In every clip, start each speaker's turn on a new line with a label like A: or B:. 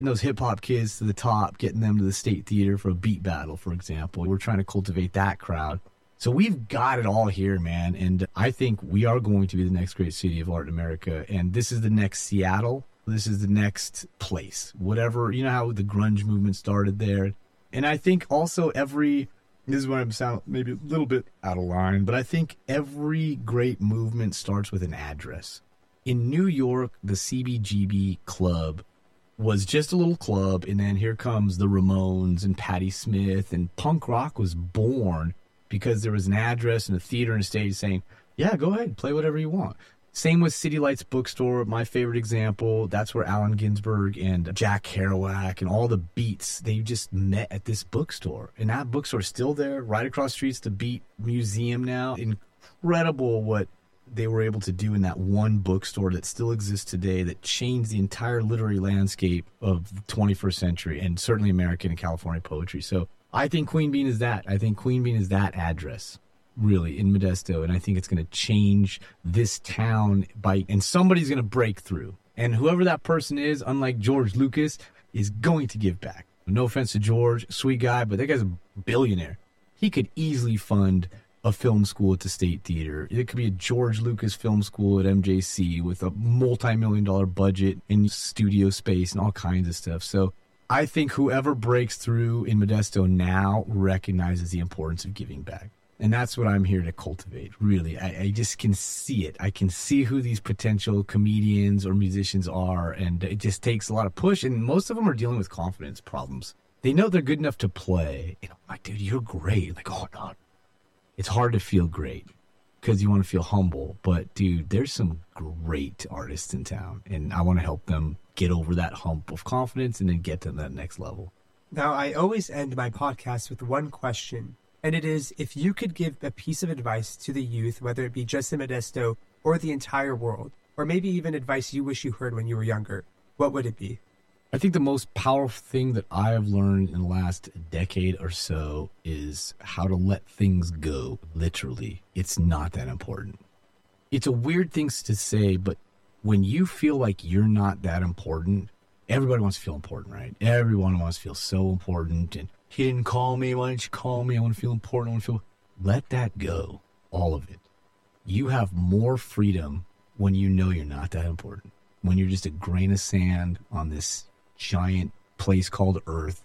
A: those hip-hop kids to the top, getting them to the State Theater for a beat battle, for example. We're trying to cultivate that crowd. So we've got it all here, man. And I think we are going to be the next great city of art in America. And this is the next Seattle. This is the next place. Whatever, you know how the grunge movement started there. And I think also this is where I'm sound maybe a little bit out of line, but I think every great movement starts with an address. In New York, the CBGB Club was just a little club, and then here comes the Ramones and Patti Smith, and punk rock was born because there was an address and a theater and a stage saying, yeah, go ahead, play whatever you want. Same with City Lights Bookstore, my favorite example. That's where Allen Ginsberg and Jack Kerouac and all the Beats, they just met at this bookstore. And that bookstore is still there, right across the street's the Beat Museum now. Incredible what they were able to do in that one bookstore that still exists today, that changed the entire literary landscape of the 21st century and certainly American and California poetry. So I think Queen Bean is that. I think Queen Bean is that address, really, in Modesto. And I think it's going to change this town and somebody's going to break through. And whoever that person is, unlike George Lucas, is going to give back. No offense to George, sweet guy, but that guy's a billionaire. He could easily fund a film school at the State Theater. It could be a George Lucas film school at MJC with a multi-million-dollar budget and studio space and all kinds of stuff. So I think whoever breaks through in Modesto now recognizes the importance of giving back. And that's what I'm here to cultivate, really. I just can see it. I can see who these potential comedians or musicians are, and it just takes a lot of push. And most of them are dealing with confidence problems. They know they're good enough to play. And I'm like, dude, you're great. Like, oh, no. It's hard to feel great because you want to feel humble. But, dude, there's some great artists in town, and I want to help them get over that hump of confidence and then get to that next level.
B: Now, I always end my podcast with one question, and it is, if you could give a piece of advice to the youth, whether it be just in Modesto or the entire world, or maybe even advice you wish you heard when you were younger, what would it be?
A: I think the most powerful thing that I have learned in the last decade or so is how to let things go, literally. It's not that important. It's a weird thing to say, but when you feel like you're not that important, everybody wants to feel important, right? Everyone wants to feel so important. And he didn't call me. Why didn't you call me? I want to feel important. I want to feel... Let that go, all of it. You have more freedom when you know you're not that important. When you're just a grain of sand on this giant place called Earth.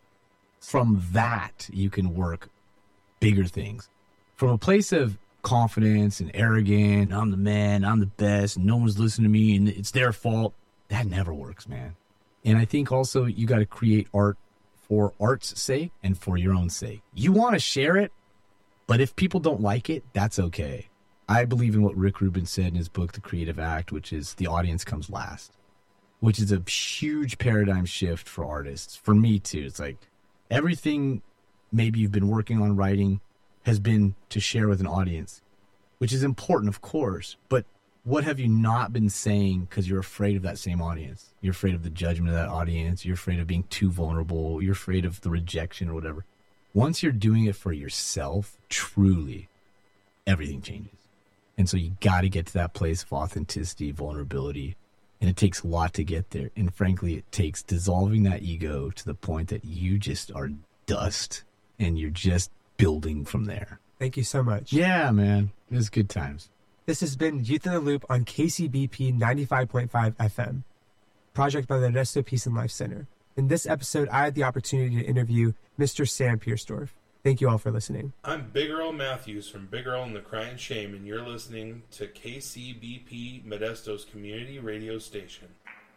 A: From that, you can work bigger things. From a place of confidence and arrogant, I'm the man, I'm the best, and no one's listening to me, and it's their fault. That never works, man. And I think also you got to create art for art's sake and for your own sake. You want to share it, but if people don't like it, that's okay. I believe in what Rick Rubin said in his book, The Creative Act, which is the audience comes last, which is a huge paradigm shift for artists. For me, too. It's like everything maybe you've been working on writing has been to share with an audience, which is important, of course. But what have you not been saying because you're afraid of that same audience? You're afraid of the judgment of that audience. You're afraid of being too vulnerable. You're afraid of the rejection or whatever. Once you're doing it for yourself, truly, everything changes. And so you got to get to that place of authenticity, vulnerability. And it takes a lot to get there. And frankly, it takes dissolving that ego to the point that you just are dust and you're just building from there.
B: Thank you so much.
A: Yeah, man. It was good times.
B: This has been Youth in the Loop on KCBP 95.5 FM, project by the Modesto Peace and Life Center. In this episode, I had the opportunity to interview Mr. Sam Piersdorf. Thank you all for listening.
C: I'm Big Earl Matthews from Big Earl and the Crying Shame, and you're listening to KCBP Modesto's community radio station.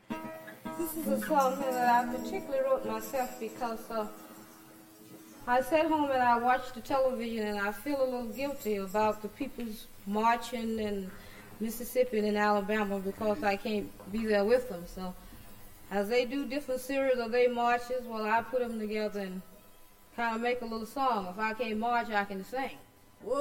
D: This is a song that I particularly wrote myself because I sat home and I watched the television and I feel a little guilty about the people's marching in Mississippi and in Alabama because I can't be there with them. So as they do different series of their marches, well, I put them together and kind of make a little song. If I can't march, I can sing.